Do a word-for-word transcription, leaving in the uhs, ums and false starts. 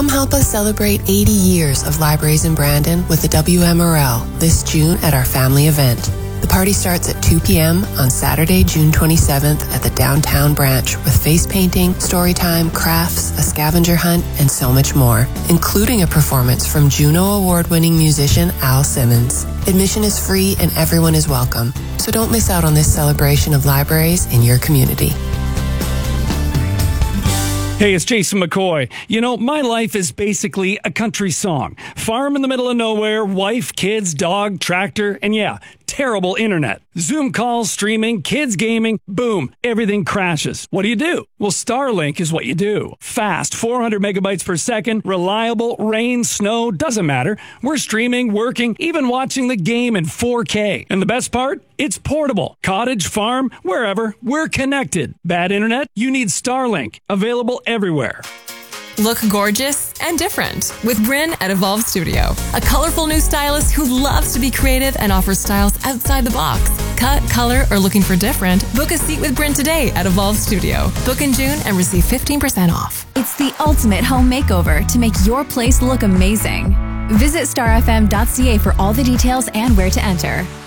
Come help us celebrate eighty years of libraries in Brandon with the W M R L this June at our family event. The party starts at two p.m. on Saturday, June twenty-seventh at the downtown branch with face painting, story time, crafts, a scavenger hunt, and so much more, including a performance from Juno Award-winning musician Al Simmons. Admission is free and everyone is welcome, so don't miss out on this celebration of libraries in your community. Hey, it's Jason McCoy. You know, my life is basically a country song. Farm in the middle of nowhere, wife, kids, dog, tractor, and yeah, terrible internet. Zoom calls, streaming, kids gaming, boom, everything crashes. What do you do? Well, Starlink is what you do. Fast, four hundred megabytes per second, reliable, rain, snow, doesn't matter. We're streaming, working, even watching the game in four K. And the best part? It's portable. Cottage, farm, wherever, we're connected. Bad internet? You need Starlink. Available everywhere. Look gorgeous and different with Bryn at Evolve Studio. A colorful new stylist who loves to be creative and offers styles outside the box. Cut, color, or looking for different? Book a seat with Bryn today at Evolve Studio. Book in June and receive fifteen percent off. It's the ultimate home makeover to make your place look amazing. Visit star f m dot c a for all the details and where to enter.